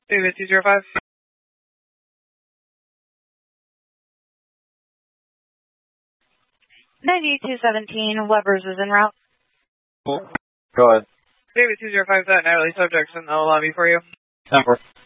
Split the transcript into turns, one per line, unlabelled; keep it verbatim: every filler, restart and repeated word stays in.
David two zero five.
ninety-two seventeen, Weber's is en route.
Go ahead.
David two zero five, that and early subjects in the lobby for you.
ten four.